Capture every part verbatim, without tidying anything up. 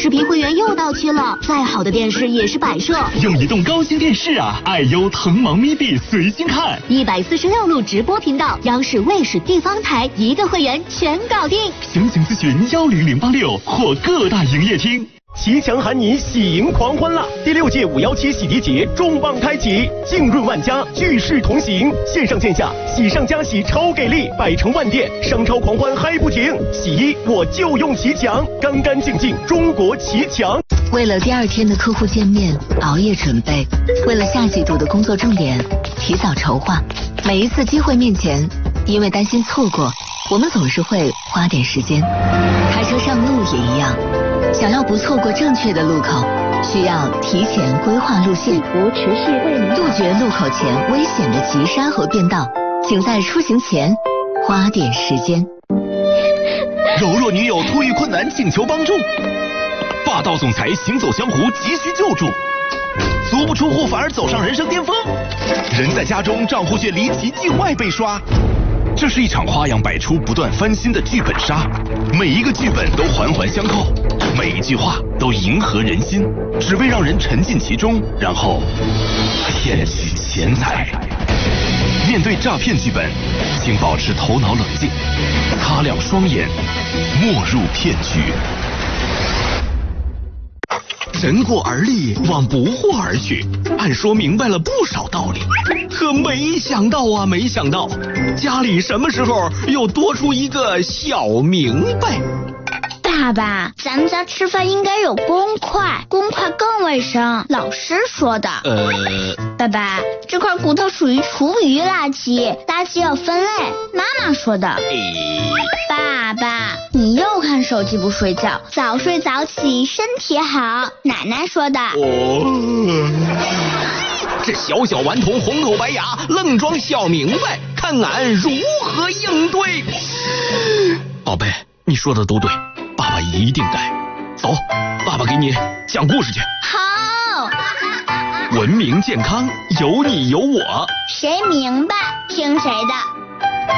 视频会员又到期了，再好的电视也是摆设。 用移动高清电视啊，爱优腾芒咪地随心看， 一百四十六路直播频道，央视、卫视、地方台一个会员全搞定。 详情咨询幺零零八六或各大营业厅。 齐强喊你喜迎狂欢啦！第六届五幺七洗涤节重磅开启，浸润万家，聚势同行，线上线下喜上加喜超给力，百城万店商超狂欢嗨不停。洗衣我就用齐强，干干净净中国齐强。 为了第二天的客户见面熬夜准备，为了下季度的工作重点提早筹划。每一次机会面前，因为担心错过，我们总是会花点时间。开车上路也一样，想要不错过正确的路口，需要提前规划路线，杜绝路口前危险的急刹和变道，请在出行前花点时间。 柔弱女友突遇困难请求帮助，霸道总裁行走江湖急需救助，足不出户反而走上人生巅峰，人在家中账户却离奇境外被刷。这是一场花样百出、不断翻新的剧本杀，每一个剧本都环环相扣，每一句话都迎合人心，只为让人沉浸其中，然后骗取钱财。面对诈骗剧本，请保持头脑冷静，擦亮双眼，莫入骗局。人过而立，往不惑而去，按说明白了不少道理，可没想到啊，没想到家里什么时候又多出一个小明白。 爸爸，咱们家吃饭应该有公筷，公筷更卫生，老师说的。 呃， 爸爸，这块骨头属于厨余垃圾，垃圾要分类，妈妈说的。爸爸，你又看手机不睡觉，早睡早起身体好，奶奶说的。 哦，这小小顽童红口白牙，愣装小明白，看俺如何应对。宝贝，你说的都对，爸爸一定改。走，爸爸给你讲故事去。 好。 文明健康，有你有我， 谁明白听谁的。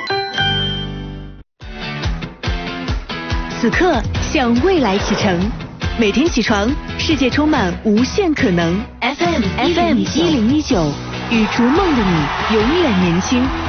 此刻向未来启程，每天起床，世界充满无限可能。F M F M 一零一九，与逐梦的你永远年轻。